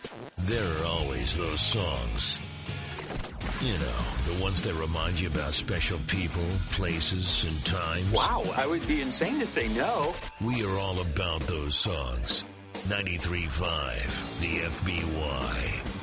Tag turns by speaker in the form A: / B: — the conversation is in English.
A: There are always those songs. You know, the ones that remind you about special people, places, and times.
B: Wow, I would be insane to say no.
A: We are all about those songs. 93.5, the FBY.